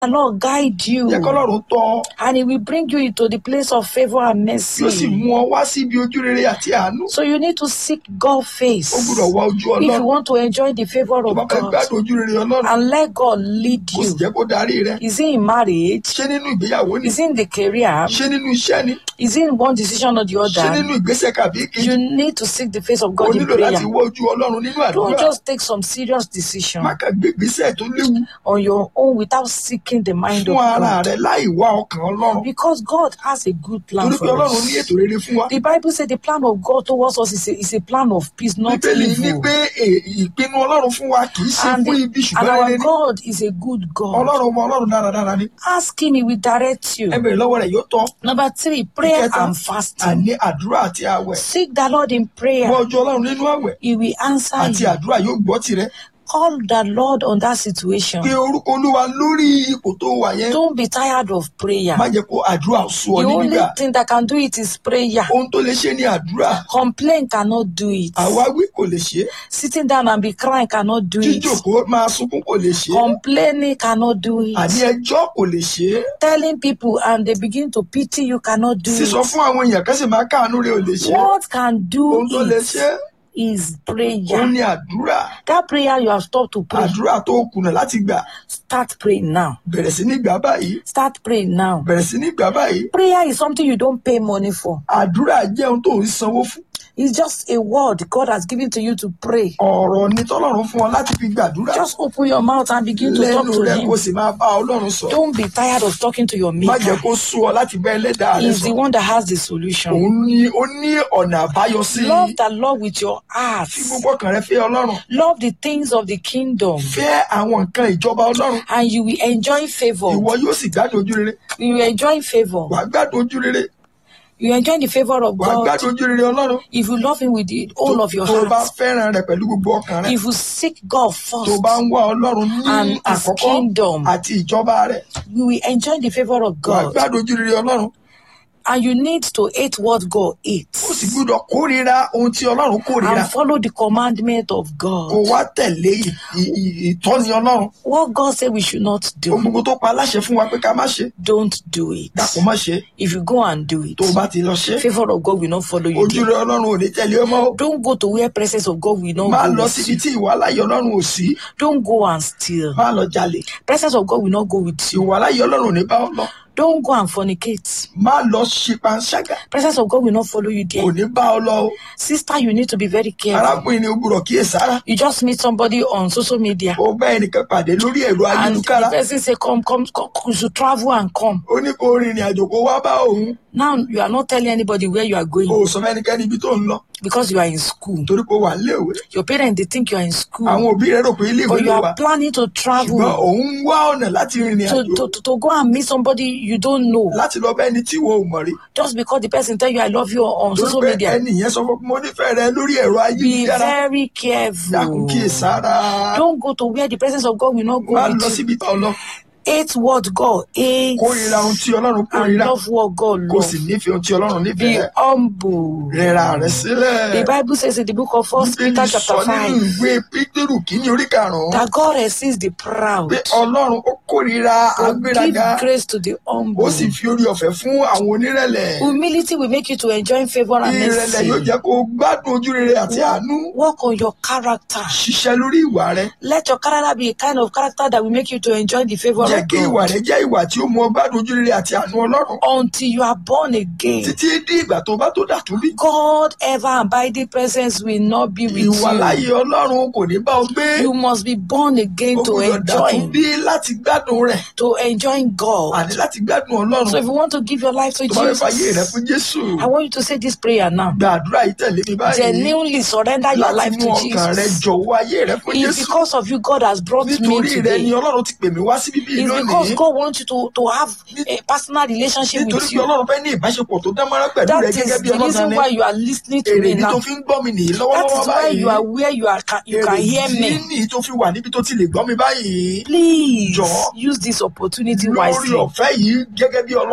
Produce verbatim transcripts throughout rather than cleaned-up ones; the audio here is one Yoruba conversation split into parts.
The Lord guide you. Jẹ́ k'Ọlọ́run tọ́. And He will bring you into the place of favor and mercy. Yóò sì mú ọ wá síbi ojú rere àti àánú. So you need to seek God's face. Ó gbọ́dọ̀ wá ojú If you Ọlọ́run. want to enjoy the favor Tó of bá fẹ́ God, gbádùn ojú rere Ọlọ́run. and let God lead Kò sì you. jẹ́ kó darí rẹ. Is it in marriage? Ṣé nínú ìgbéyàwó ni? Is it in the career? Ṣé nínú iṣẹ́ ni? Is it in one decision or the Ṣé other? nínú ìgbésẹ̀ kàbí kejì? You need to seek the face of O God in nílò láti prayer. wá ojú Ọlọ́run nínú Don't àdúrà. just take some serious decision Má kàn gbé ìgbésẹ̀ tó léwu on your own without seeking the mind of fún ara God. rẹ láì wá ọkàn Ọlọ́run. Because God has a good plan Torí pé for Ọlọ́run ní us. ètò rere fún wa. The Bible said the plan of God towards us is a, is a plan of peace, not Bíbélì ní evil. pé è- ìpinnu Ọlọ́run fún wa kì í ṣe And, fún the- ibi and ṣùgbọ́n our rere ni. God is a good God. Ọlọ́run ọmọ Ọlọ́run dáradára ni. Ask Him, He will direct you. Ẹ bèrè lọ́wọ́ rẹ̀ yóò tọ́. Number three, prayer Ìkẹta, and fasting. àní àdúrà àti àwẹ̀. Seek the Lord in prayer. Wá ojú Ọlọ́run nínú àwẹ̀ He will answer àti you. àdúrà yóò gbọ́ tirẹ̀. Call the Lord on that situation. Pe orúkọ Olúwa lórí ipò tó wà yẹn. Don't be tired of prayer. Má jẹ́ kó àdúrà sú ọ The ní only gbígbà. thing that can do it is prayer. Ohun tó lè ṣe ni àdúrà. Complain cannot do it. Àwáwí kò lè ṣe é. Sitting down and be crying cannot do it. Jíjòkó máa sunkún kò lè ṣe é. Complaining cannot do Àní it. ẹjọ́ kò lè ṣe é. Telling people and they begin to pity you cannot do Sísọ it. fún àwọn èèyàn kan sì máa káàánú rẹ̀ ò lè ṣe é. What can do Ohun tó lè ṣe é, it is òun prayer. ni àdúrà. That prayer you have stopped to pray. Àdúrà tó kùnà láti gbà. Start praying now. Bẹ̀rẹ̀ sí ní gbà báyìí. Start praying now. Bẹ̀rẹ̀ sí ní gbà báyìí. Prayer is something you don't pay money for. Àdúrà jẹ́ ohun tó ń sanwó fún. It's just a word God has given to you to pray. Ọ̀rọ̀ ni tọ́lọ́run fún ọ láti fi gbàdúrà. Just open your mouth and begin to talk Lẹ́nu to rẹ Him. kó sì máa bá Ọlọ́run sọ. Don't be tired of talking to your Má jẹ́ maker. kó sú ọ láti bá ẹlẹ́dàá rẹ He's the sọ. one that has the solution. Òun ni ó ní ọ̀nà àbáyọ sí i. Love the Lord with your heart. Fi gbogbo ọkàn rẹ fẹ́ Ọlọ́run. Love the things of the kingdom. Fẹ́ àwọn nǹkan ìjọba Ọlọ́run. And you will enjoy favor. Ìwọ yóò sì gbádùn ojú rere. You will enjoy favor. Wàá gbádùn ojú rere. You enjoy the favor of Wàá God gbádùn ojú rere Ọlọ́run. if you love Him with the whole of your Tó o bá heart. fẹ́ràn rẹ̀ pẹ̀lú gbogbo ọkàn rẹ̀. If you seek God Tó o first, bá ń wá Ọlọ́run ní And His àkọ́kọ́ kingdom. àti ìjọba rẹ̀. you will enjoy the favor of Wàá God. gbádùn ojú rere Ọlọ́run. And you need to hate what God Ó sì hates. gbúdọ̀ kórìíra ohun tí Ọlọ́run kórìíra. And follow the commandment of Kó God. wá tẹ̀lé ì- ì- ì- ìtọ́ni Ọlọ́run. What God said we should not Ohun do, gbogbo tó pa aláṣẹ fún wa pé ká má ṣe. don't do it. Dàpọ̀ má ṣe. If you go and do it, Tó o bá ti lọ ṣe. favor of God will not follow you Ojú there. rere Ọlọ́run ò ní tẹ̀lé ọmọ o. Don't go to where presence of God will Má not go lọ with síbi you. tí ìwà láyé Ọlọ́run ò sí. Don't go and steal. Má lọ jalè. Presence of God will not go with you. Ìwà láyé Ọlọ́run ò ní bá ọ lọ. Don't go and fornicate. Má lọ ṣe panṣágà. Presence of God will not follow you Kò there. ní bá ọ lọ o. Sister, you need to be very careful. Arákùnrin ni o gbúdọ̀ kíyèsára. You just meet somebody on social media Ó bá ẹnìkan pàdé lórí ẹ̀rọ and the ayélujára. person say, come, come, come, you should travel and come. Ó ní kó rìnrìn àjò kó wá bá òun. Now you are not telling anybody where you are O going ò sọ fẹ́nikẹ́ni ibi tó ń lọ. because you are in school. Torí pé ó wà léèwé. Your parents, they think you are in school, Àwọn òbí rẹ̀ rò pé ilé ìwé but you ló wà. are planning to Ṣùgbọ́n travel òun ń wá ọ̀nà láti rìnrìn to, àjò. to, to, to go and meet somebody you don't know Láti lọ bá ẹni tí ìwọ ò mọ̀ rí. just because the person tell you I love you on Torí social pé media. ẹni yẹn sọ fún pé mo nífẹ̀ẹ́ rẹ lórí ẹ̀rọ Be ayélujára. very Dákun careful. kíyèsára. Don't go to where the presence of God will not go Má lọ with you. síbi tó lọ. Hate what God hates Kórìíra ohun tí Ọlọ́run and kórìíra. love what God Kò sì loves. nífẹ̀ẹ́ ohun tí Ọlọ́run Be nífẹ̀ẹ́. humble. Rẹra rẹ sílẹ̀. The Bible says in the book of First Bíbélì Peter sọ chapter nínú five ìwé Pétérù kìíní orí karùn-ún that God resists the proud, pé Ọlọ́run ó kórìíra but agbéraga. give grace to the Ó humble. sì fi orí ọ̀fẹ́ fún àwọn onírẹ̀lẹ̀. Humility will make you to enjoy favor and Ìrẹ̀lẹ̀ yóò mercy. jẹ́ kó o gbádùn ojú rere àti àánú. Work on your character. Ṣiṣẹ́ lórí ìwà rẹ. Let your character be a kind of character that will make you to enjoy the favor Jẹ́ of kí ìwà God rẹ jẹ́ ìwà tí ó mú ọ gbádùn ojú rere àti àánú Ọlọ́run. until you are born again. Títí dí ìgbà tó bá tó dàtún bí. God ever abiding presence will not be with Ìwà láyé you. Ọlọ́run kò ní bá ọ gbé. You must be born again Ó to gbọ́dọ̀ dàtún enjoy, bí láti gbádùn rẹ̀. to enjoy God. Àní láti gbádùn So Ọlọ́run. if you want to give your life to Tó bá fẹ́ fàyè rẹ Jesus, fún Jésù. I want you to say this prayer now. Gbàdúrà yìí tẹ̀lé mi báyìí. Genuinely surrender your Láti life mú to ọkàn rẹ Jesus. jọ̀wọ́ ayé rẹ fún It's Jésù. because of you God has brought me Nítorí rẹ ni today. Ọlọ́run ti pè mí wá síbí bí It's because lónìí. God wants you to, to have a personal relationship Nítorí with pé you. Ọlọ́run fẹ́ ní ìbáṣepọ̀ tó dán mọ́rán pẹ̀lú That rẹ is gẹ́gẹ́ bí the ọlọ́dàn reason ni. why you are listening to Èrè me ní now. tó fi ń gbọ́ mi nìyí That lọ́wọ́lọ́wọ́ is why báyìí. you are where you are. Can, you Èrè can hear yìí me. nìyí tó fi wà níbi tó ti lè gbọ́ mi báyìí. Please Jọ̀ọ́. use this opportunity Lórí wisely. ọ̀fẹ́ yìí gẹ́gẹ́ bí ọlọ́gbọ́n.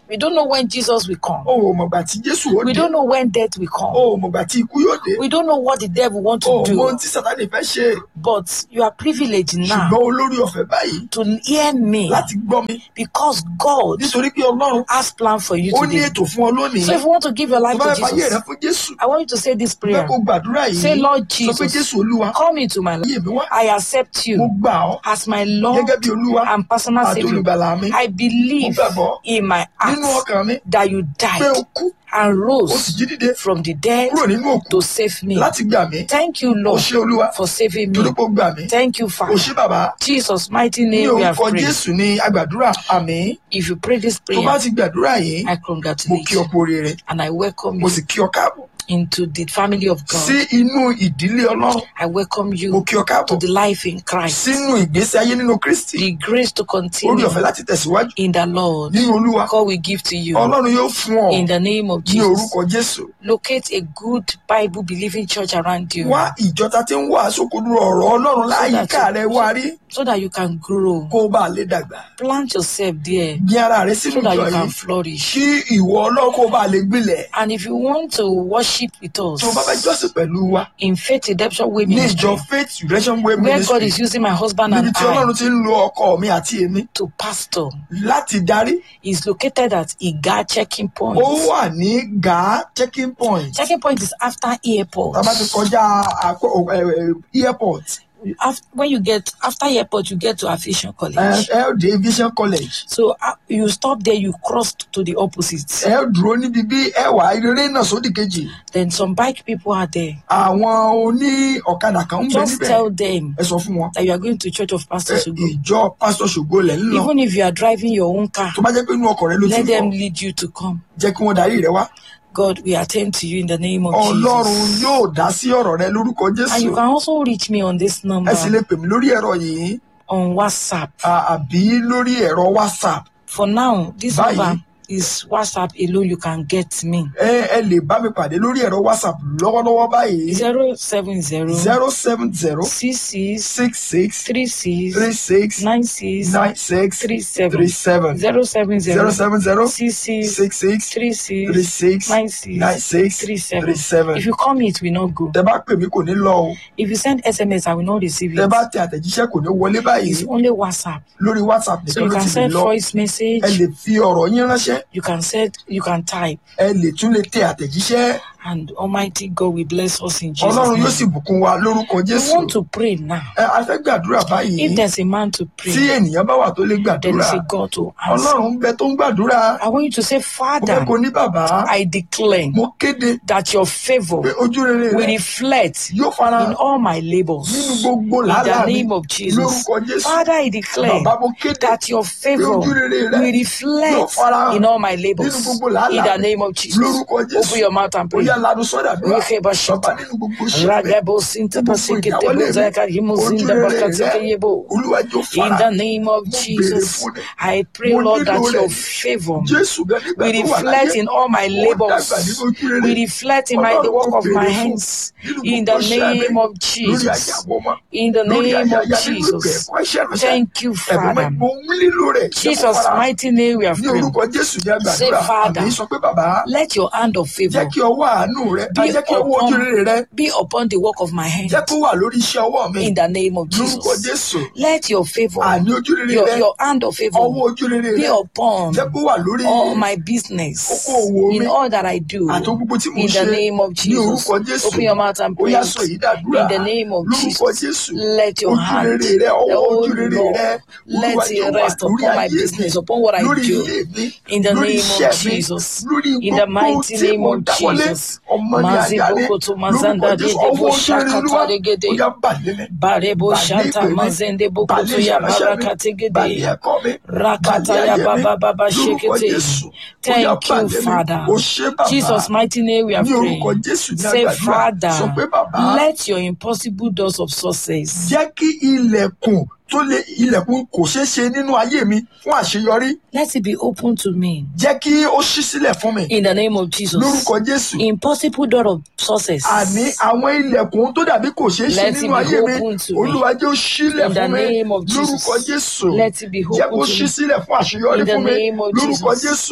We don't know when Jesus will come. o ò mọ̀gbà tí Jésù ó We dé don't know when death will come. o ò mọ̀gbà tí ikú yóò dé We don't know what the devil wants o to ò mọ ohun do. tí Sátánì fẹ́ ṣe But you are privileged ṣùgbọ́n now olórí ọ̀fẹ́ báyìí to hear me láti gbọ́ mi because God nítorí pé Ọlọ́run has plan for you ó ní today. ètò fún ọ lónìí So if you want to give your tó life bá to fẹ́ fàyè rẹ Jesus, fún Jésù I want you to say this fẹ́ prayer. kó gbàdúrà yìí Say, Lord sọ pé Jesus, Jésù Olúwa come into my life. ayé mi wá I accept mo you gbà ọ́ as my Lord gẹ́gẹ́ bí Olúwa and personal àti Savior. olùgbàlà mi I believe Mo gbàgbọ́ in my nínú heart ọkàn mi that you pé died o kú and ó sì jí rose dìde from the dead kúrò nínú òkú to save me. láti gbà mí Thank you, o Lord, ṣé Olúwa for saving torí me. pé o gbà mí Thank you, o Father. ṣé bàbá Jesus' mighty ní name we have orúkọ prayed. Jésù ní agbàdúrà àmín If you pray this tó bá prayer, ti gbàdúrà yìí I mo congratulate kí ọ you kú oríire and I welcome mo you sì kí ọ káàbọ̀ into the family of sí God. inú ìdílé Ọlọ́run I welcome mo you kí ọ káàbọ̀ to the life in Christ. sínú ìgbésí ayé nínú Kristi The grace to orí continue ọ̀fẹ́ láti tẹ̀síwájú in the Lord. nínú Olúwa God will give to you Ọlọ́run yóò fún ọ in the name of ní Jesus. orúkọ Jésù Locate a good Bible believing church around you wá ìjọta tí ń wàásù kúndùrú ọ̀rọ̀ Ọlọ́run láyìíká rẹ wá rí so that you can grow. kó o bá lè dàgbà Plant yourself there gbin ara rẹ sínú so that ìjọ you can yìí flourish. kí ìwọ Ọlọ́run kó o bá lè gbilẹ̀ And if you want to worship with tó o bá fẹ́ us jọ́sìn pẹ̀lú wa in Faith Redemption Way ní ìjọ Ministry, Faith Redemption Way where God Ministry is using my husband níbi and tí Ọlọ́run I ti ń lo ọkọ mi àti èmi to pastor, láti darí is located at Iga Checking Point. ó wà ní Gaa checking point Checking Point is after airport. tá a bá ti kọjá àpò- ẹ- ẹ- airport Af- When you get after airport, you get to Aviation ẹ College. ẹ ó dé Vision College So uh, you stop there, you cross to the opposite. ẹ ó dúró níbi bí ẹ wà eré náà sódì kejì Then some bike people are there. àwọn oní ọ̀kadà kan ń bẹ Just níbẹ̀ tell them ẹ sọ fún wọn that you are going to Church of ẹ, Pastor Sugo. ìjọ Pastor Ṣògo lẹ̀ ń lọ Even if you are driving your own car, tó bá jẹ́ pé inú ọkọ̀ rẹ ló ti let ń them bọ̀ lead you to come. jẹ́ kí wọ́n darí rẹ wá God, we attend to you in the name of Ọlọ́run Jesus. yóò dá sí ọ̀rọ̀ rẹ lórúkọ And Jésù you can also reach me on this ẹ sì number lè pè mí lórí ẹ̀rọ yìí on WhatsApp. à- àbí lórí ẹ̀rọ WhatsApp For now, this Bye. number is WhatsApp alone. You can get me. ẹ ẹ lè bá mi pàdé lórí ẹ̀rọ WhatsApp lọ́wọ́lọ́wọ́ báyìí zero seven zero zero seven zero six six six six three six three six nine six nine six three seven three seven zero seven zero zero seven zero six six six six three three six six nine six nine six three three seven. seven. If you call me, it will not go. tẹ bá pè mí kò ní lọ o If you send S M S, I will not receive tẹ it. bá tẹ àtẹ̀jíṣẹ́ kò ní wọlé báyìí It's only WhatsApp. lórí WhatsApp So nìkan you ló can ti lè send lọ voice message. ẹ lè fi ọ̀rọ̀ yín ránṣẹ́ You can send. You can type. ẹ lè tún lè tẹ àtẹ̀jíṣẹ́ And Almighty God will bless us in Jesus' Ọlọ́run yóò sì name. bùkún wa lórúkọ We Jésù want to pray now. ẹ a fẹ́ gbàdúrà báyìí If there's a man to tí pray, ènìyàn bá wà tó lè there gbàdúrà is a God to answer. Ọlọ́run ń bẹ tó ń gbàdúrà I want you to say, mo fẹ́ Father, kó ní bàbá I declare mo kéde that your favor pé ojú rere will rẹ reflect yóò fara in all my labors. nínú gbogbo In làálàá the mi name of Jesus. lórúkọ Jésù Father, I declare bàbá mo kéde that your pé favor ojú rere rẹ will yóò reflect fara hàn in all my nínú labors. gbogbo In làálàá the mi name of Jesus. lórúkọ Jésù Open your mouth and ó yá pray. lanu sọ́dà dúrà Rekeba shita. bàbá nínú gbogbo ṣẹ́fẹ̀ Ragabo sinta gbogbo pasikete ìdáwọ́lé mi bozaka himuzinda ojú rere rẹ bakatike yebo. Olúwa jọ̀ọ́ In fara the name of mo béèrè Jesus, fún ẹ I pray, mo Lord, nílò that rẹ your favor Jésù gan nígbà will tó wà láyé reflect in all my ó dàgbà labors, nínú ojú rere will reflect in my, the Ọlọ́run work mo of my béèrè fún hands. nínú In gbogbo the iṣẹ́ mi name of lórí ayé Jesus. àwọn ọmọ In the lórí ayé name of aya nínú ìpè Jesus. ẹ̀kọ́ iṣẹ́ ìránṣẹ́ Thank you, ẹ̀bùn mọ́ Father. mo ń nílò rẹ̀ jẹ́ kó Jesus' fara hàn. mighty name we have ní prayed. orúkọ Jésù ní Say, àgbàdúrà Father, àmì sọ pé bàbá let your hand of jẹ́ favor kí ọwọ́ àánú rẹ be jẹ́ kí ọwọ́ ojú rere rẹ upon, be upon the work of my hand. jẹ́ kó wà lórí iṣẹ́ ọwọ́ mi In the name of lórúkọ Jesus. Jésù Let your favor, àní ojú rere your, rẹ your hand of ọwọ́ favor ojú rere be rẹ upon jẹ́ kó wà lórí all my business, okòwò mi in all that I do. àti ohun gbogbo tí mo In ṣe the name of ní Jesus. orúkọ Jésù Open your mouth and ó pray. yá sọ yìí dàdúrà In the name of lórúkọ Jesus. Jésù Let your ojú hand, rere rẹ ọwọ́ oh ojú rere Lord, rẹ let Olúwa it jọ̀ọ́ wà rest lórí upon my ayé mi business, upon what I lórí do. ilé mi In the lórí name iṣẹ́ of mi Jesus. lórí In the gbogbo mighty tí name mo of dáwọ́lé Jesus. ọmọ ní aya ní Maziboko to lórúkọ mazanda Jésù de ọwọ́ debo ojú rere shakata Olúwa ó regede. yá balẹ̀ mi Barebo balẹ̀ shanta ìpè mi mazende boko balẹ̀ to ya ìṣẹ̀ránṣẹ́ mi barakate balẹ̀ gede. ẹ̀kọ́ mi Rakata balẹ̀ ya ayé mi baba baba lórúkọ shekete. Jésù ó yá Thank you, balẹ̀ mi Father. ó ṣé bàbá Jesus' mighty name we are ní orúkọ praying. Jésù ní Say, àgbàdúrà sọ pé Father, bàbá let your impossible doors of success jẹ́ kí ilẹ̀kùn tó lè ilẹ̀kùn kò ṣeé ṣe nínú ayé mi fún àṣeyọrí let it be open to me. jẹ́ kí ó ṣí sílẹ̀ fún mi In the name of Jesus. lórúkọ Jésù Impossible door of success. àní àwọn ilẹ̀kùn tó dàbí kò ṣeé ṣe Let it nínú be ayé mi open to me. Olúwa jẹ́ ó ṣílẹ̀ In the fún mi name of lórúkọ Jesus. Jésù Let it be jẹ́ kó open to ṣí me. sílẹ̀ fún àṣeyọrí In the fún mi name of lórúkọ Jesus. Jésù Let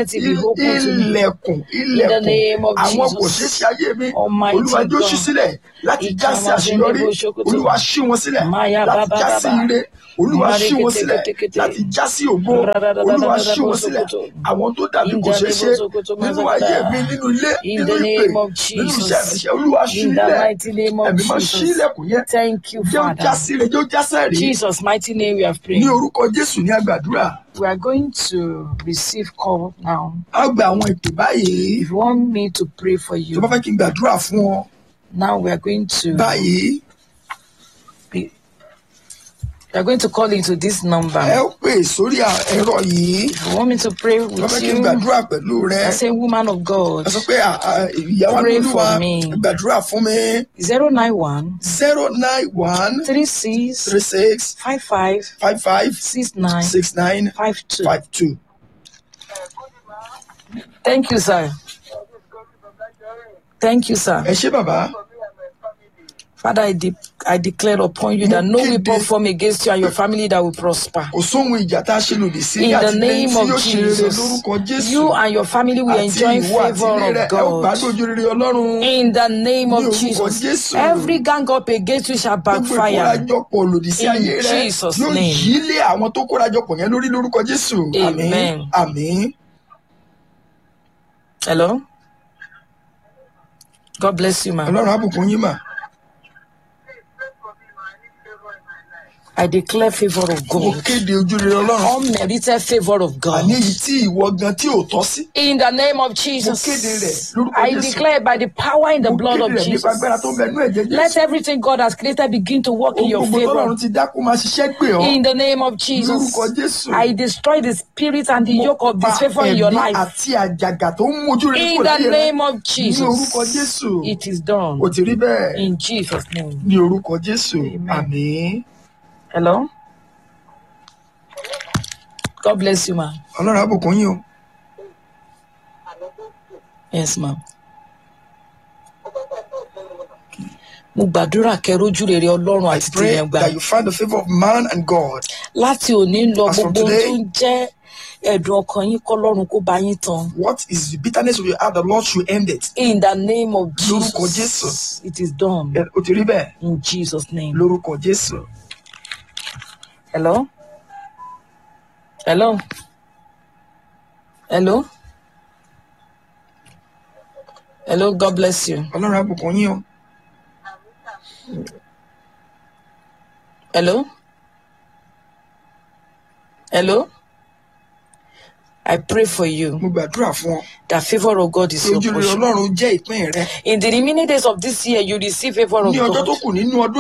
let it be open to me. ilẹ̀kùn In the ilẹ̀kùn name of àwọn kò Jesus. ṣeé ṣe ayé mi Almighty olúwa jó ṣí God. sílẹ̀ láti já sí àṣeyọrí olúwa ṣí wọn sílẹ̀ Maya láti baba já sí baba. ire olúwa ṣí wọn sílẹ̀ Mareketeketekete. láti já sí ògo olúwa ṣí wọn sílẹ̀ àwọn tó dàbí kò ṣeé ṣe nínú ayé mi nínú ilé In nínú the ìpè name of nínú iṣẹ́ Jesus. ìránṣẹ́ olúwa ṣí In the ilẹ̀ mighty name of ẹ̀mí máa ṣí Jesus. ilẹ̀kùn yẹn Thank you, jẹ́ ó já Father. sí ire jẹ́ ó já sẹ́ẹ̀rí Jesus' mighty name we have ní prayed. orúkọ Jésù ní àgbàdúrà We are going to receive call now. á gba àwọn ìpè báyìí If you want me to pray for tó bá you, fẹ́ kí n gbàdúrà fún ọ now we are going to báyìí be, we are going to call into this number. ẹ ó pè sórí à- ẹ̀rọ yìí If you want me to pray tó bá fẹ́ with kí n you, gbàdúrà pẹ̀lú rẹ I say, woman of God, ẹ sọ pé à- à, ìyàwó Pray olúwa for me. gbàdúrà fún mi zero nine one zero nine one three six three six five five five five six nine six nine five two. five two. Thank you, sir. Thank you, sir. ẹ ṣé bàbá Father, I, de- I declare upon you that no Mo kéde- weapon formed against you and your family that will prosper. kò sóhun ìjà tá a ṣe lòdì sí In the àti lẹ́yìn name tí yóò of ṣe rere Jesus, lórúkọ Jésù you and your family will àti enjoy ìwọ àti favor ilé rẹ of ẹ ó gbádùn God. ojú rere Ọlọ́run In the name Ní of orúkọ Jesus, Jésù. every gang up against you shall gbogbo backfire. ìkórajọpọ̀ lòdì sí In ayé rẹ Jesus' yóò name. yí lé àwọn tó kórajọpọ̀ yẹn lórí lórúkọ Jésù àmín Amen. àmín. Hello? God bless you, man. Ọlọ́run á bùkún yín mà. I declare favor of mo God. kéde ojú rere Ọlọ́run Unmerited favor of God. àní èyí tí ìwọ gan tí ò tọ́ sí. In the name of Mo kéde Jesus, rẹ̀ lórúkọ I Jésù. declare by the power in the mo blood kéde of rẹ̀ nípa agbára tó ń Jesus, bẹ nú ẹ̀jẹ̀ let Jésù. everything God has created begin to work in ohun your gbogbo favor. tọ́lọ́run ti dá kó máa ṣiṣẹ́ gbè ọ́. In the name of Jesus, Lórúkọ Jésù. I destroy the spirit and the Mo yoke of pa disfavor in your ẹ̀mí life. àti àjàgà tó ń mójú rere In kúrò the láyé rẹ. name of Ní orúkọ Jesus, Jésù. it is done. Ó ti rí bẹ́ẹ̀. In Jesus' name. Ní orúkọ Jésù. Amen. Àmín. Hello? God bless you, ma'am. Ọlọ́run á bùkún yín o. Yes, ma'am. Mo gbàdúrà kẹrójú rere Ọlọ́run I àti pray tèèyàn gbà. that you find the favor of man and God. Láti òní lọ As from gbogbo ohun today, tó ń jẹ́ ẹ̀dùn ọkàn yín kọ́lọ́run kó bá yín tán. What is the bitterness of your heart? The Lord should end it. In the name of Lórúkọ Jesus, Jésù. it is done. Ẹ- Ó ti rí bẹ́ẹ̀. In Jesus' name. Lórúkọ Jésù. Hello? Hello? Hello? Hello, God bless you. Ọlọ́run á bùkún yín o. Hello? Hello? I pray for you Mo gbàdúrà fún ọ. that favor of God is Pé your ojú rere portion. Ọlọ́run jẹ́ ìpín rẹ. In the remaining days of this year, you receive favor of Ní ọjọ́ tó God. kù nínú ọdún